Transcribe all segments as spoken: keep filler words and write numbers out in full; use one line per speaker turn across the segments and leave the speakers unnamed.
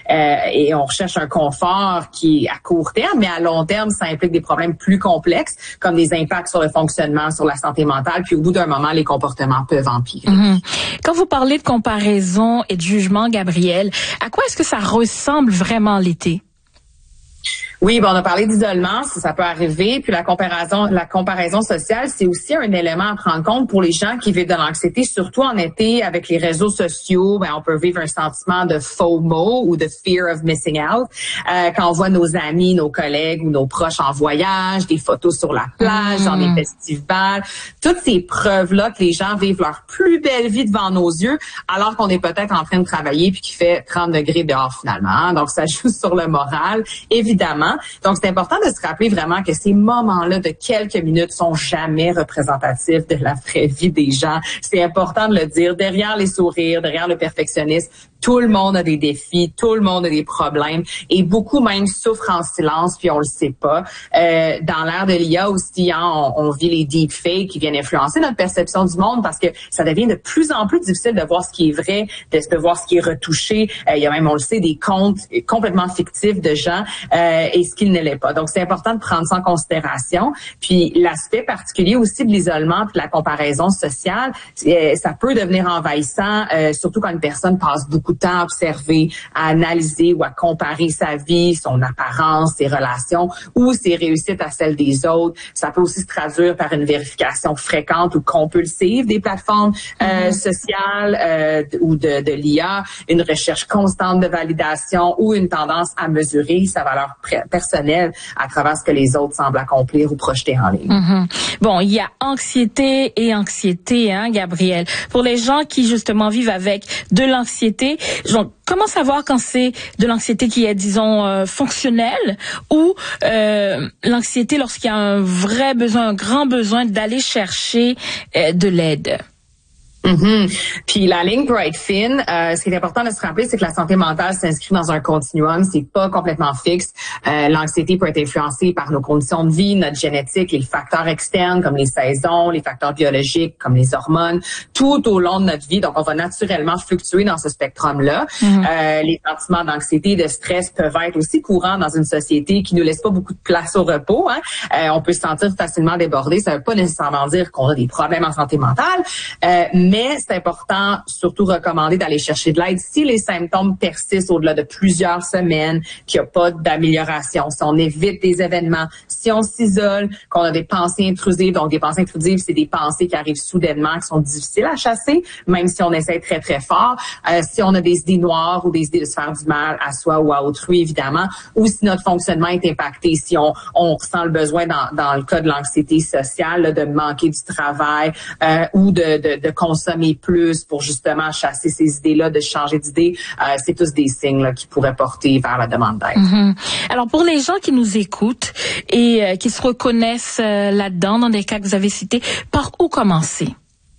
euh, et on recherche un confort qui est à court terme, mais à long terme, ça implique des problèmes plus complexes, comme des impacts sur le fonctionnement, sur la santé mentale, puis au bout d'un moment, les comportements peuvent empirer.
Mm-hmm. Quand vous parlez de comparaison et de jugement, Gabrielle, à quoi est-ce que ça ressemble vraiment l'été?
Oui, bon, on a parlé d'isolement, ça, ça peut arriver. Puis la comparaison, la comparaison sociale, c'est aussi un élément à prendre compte pour les gens qui vivent de l'anxiété, surtout en été avec les réseaux sociaux. Ben, on peut vivre un sentiment de FOMO ou de fear of missing out euh, quand on voit nos amis, nos collègues ou nos proches en voyage, des photos sur la plage, mmh. dans des festivals, toutes ces preuves-là que les gens vivent leur plus belle vie devant nos yeux, alors qu'on est peut-être en train de travailler puis qu'il fait trente degrés dehors finalement. Donc ça joue sur le moral, évidemment. Donc, c'est important de se rappeler vraiment que ces moments-là de quelques minutes sont jamais représentatifs de la vraie vie des gens. C'est important de le dire. Derrière les sourires, derrière le perfectionnisme, tout le monde a des défis, tout le monde a des problèmes et beaucoup même souffrent en silence puis on le sait pas. Euh, dans l'ère de l'I A aussi, hein, on, on vit les deepfakes qui viennent influencer notre perception du monde parce que ça devient de plus en plus difficile de voir ce qui est vrai, de, de voir ce qui est retouché. Euh, il y a même, on le sait, des comptes complètement fictifs de gens euh, et ce qu'il ne l'est pas. Donc, c'est important de prendre ça en considération. Puis, l'aspect particulier aussi de l'isolement puis de la comparaison sociale, ça peut devenir envahissant, euh, surtout quand une personne passe beaucoup de temps à observer, à analyser ou à comparer sa vie, son apparence, ses relations ou ses réussites à celles des autres. Ça peut aussi se traduire par une vérification fréquente ou compulsive des plateformes euh, mm-hmm. sociales euh, ou de, de l'I A, une recherche constante de validation ou une tendance à mesurer sa valeur personnelle à travers ce que les autres semblent accomplir ou projeter en ligne.
Mm-hmm. Bon, il y a anxiété et anxiété, hein, Gabrielle. Pour les gens qui justement vivent avec de l'anxiété, genre, comment savoir quand c'est de l'anxiété qui est, disons, euh, fonctionnelle ou euh, l'anxiété lorsqu'il y a un vrai besoin, un grand besoin d'aller chercher euh, de l'aide?
Mm-hmm. Puis la ligne peut être fine. Euh, ce qui est important de se rappeler, c'est que la santé mentale s'inscrit dans un continuum. C'est pas complètement fixe. Euh, l'anxiété peut être influencée par nos conditions de vie, notre génétique, les facteurs externes comme les saisons, les facteurs biologiques comme les hormones, tout au long de notre vie. Donc, on va naturellement fluctuer dans ce spectrum-là. Mm-hmm. Euh, les sentiments d'anxiété, de stress peuvent être aussi courants dans une société qui nous laisse pas beaucoup de place au repos. Hein. Euh, on peut se sentir facilement débordé. Ça veut pas nécessairement dire qu'on a des problèmes en santé mentale. Euh, Mais c'est important, surtout recommandé d'aller chercher de l'aide si les symptômes persistent au-delà de plusieurs semaines, qu'il n'y a pas d'amélioration, si on évite des événements, si on s'isole, qu'on a des pensées intrusives. Donc, des pensées intrusives, c'est des pensées qui arrivent soudainement, qui sont difficiles à chasser, même si on essaie très, très fort. Euh, si on a des idées noires ou des idées de se faire du mal à soi ou à autrui, évidemment, ou si notre fonctionnement est impacté, si on, on ressent le besoin, dans, dans le cas de l'anxiété sociale, là, de manquer du travail euh, ou de, de, de consommer plus pour justement chasser ces idées-là, de changer d'idée, euh, c'est tous des signes là, qui pourraient porter vers la demande d'aide.
Mm-hmm. Alors, pour les gens qui nous écoutent et euh, qui se reconnaissent euh, là-dedans, dans des cas que vous avez cités, par où commencer?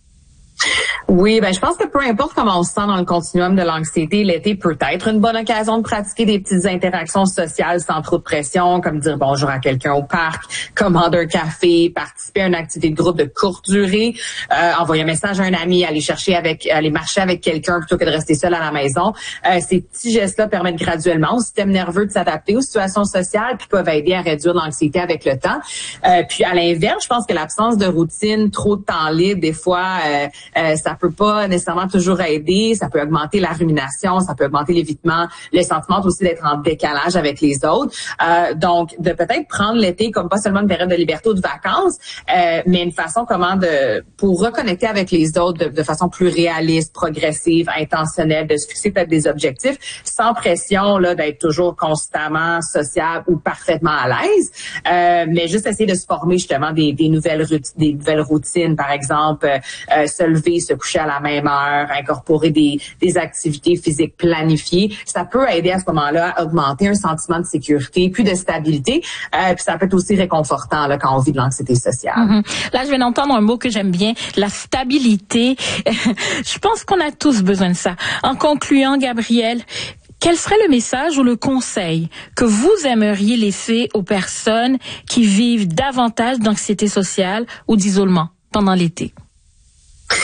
Oui, ben je pense que peu importe comment on se sent dans le continuum de l'anxiété, l'été peut être une bonne occasion de pratiquer des petites interactions sociales sans trop de pression, comme dire bonjour à quelqu'un au parc, commander un café, participer à une activité de groupe de courte durée, euh, envoyer un message à un ami, aller chercher avec, aller marcher avec quelqu'un plutôt que de rester seul à la maison. Euh, ces petits gestes-là permettent graduellement au système nerveux de s'adapter aux situations sociales puis peuvent aider à réduire l'anxiété avec le temps. Euh, puis à l'inverse, je pense que l'absence de routine, trop de temps libre, des fois, euh, euh, ça peut pas nécessairement toujours aider, ça peut augmenter la rumination, ça peut augmenter l'évitement, le sentiment aussi d'être en décalage avec les autres. Euh, donc, de peut-être prendre l'été comme pas seulement une période de liberté ou de vacances, euh, mais une façon comment de pour reconnecter avec les autres de, de façon plus réaliste, progressive, intentionnelle, de se fixer peut-être des objectifs sans pression là d'être toujours constamment sociable ou parfaitement à l'aise, euh, mais juste essayer de se former justement des, des nouvelles routines, des nouvelles routines, par exemple, euh, se lever, se coucher à la même heure, incorporer des, des activités physiques planifiées. Ça peut aider à ce moment-là à augmenter un sentiment de sécurité puis de stabilité. Euh, puis ça peut être aussi réconfortant là, quand on vit de l'anxiété sociale.
Mm-hmm. Là, je viens d'entendre un mot que j'aime bien, la stabilité. Je pense qu'on a tous besoin de ça. En concluant, Gabrielle, quel serait le message ou le conseil que vous aimeriez laisser aux personnes qui vivent davantage d'anxiété sociale ou d'isolement pendant l'été?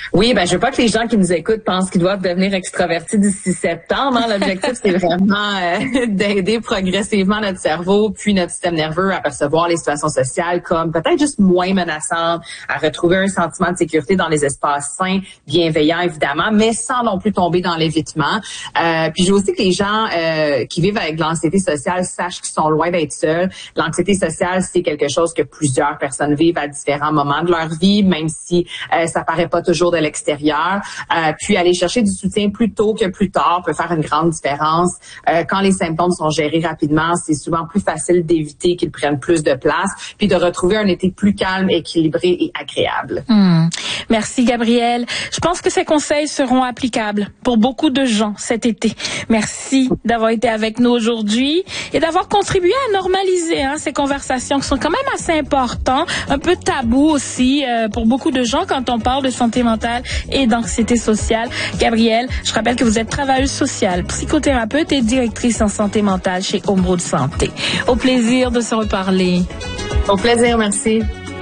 Oui, ben je veux pas que les gens qui nous écoutent pensent qu'ils doivent devenir extravertis d'ici septembre. Hein. L'objectif, c'est vraiment euh, d'aider progressivement notre cerveau puis notre système nerveux à percevoir les situations sociales comme peut-être juste moins menaçantes, à retrouver un sentiment de sécurité dans les espaces sains, bienveillants évidemment, mais sans non plus tomber dans l'évitement. Euh, puis je veux aussi que les gens euh, qui vivent avec de l'anxiété sociale sachent qu'ils sont loin d'être seuls. L'anxiété sociale, c'est quelque chose que plusieurs personnes vivent à différents moments de leur vie, même si euh, ça paraît pas toujours de l'extérieur. Euh, puis aller chercher du soutien plus tôt que plus tard peut faire une grande différence. Euh, quand les symptômes sont gérés rapidement, c'est souvent plus facile d'éviter qu'ils prennent plus de place, puis de retrouver un été plus calme, équilibré et agréable.
Mmh. Merci Gabrielle. Je pense que ces conseils seront applicables pour beaucoup de gens cet été. Merci d'avoir été avec nous aujourd'hui et d'avoir contribué à normaliser hein, ces conversations qui sont quand même assez importantes, un peu tabou aussi euh, pour beaucoup de gens quand on parle de santé mentale et d'anxiété sociale. Gabrielle, je rappelle que vous êtes travailleuse sociale, psychothérapeute et directrice en santé mentale chez Home Road Santé. Au plaisir de se reparler.
Au plaisir, merci.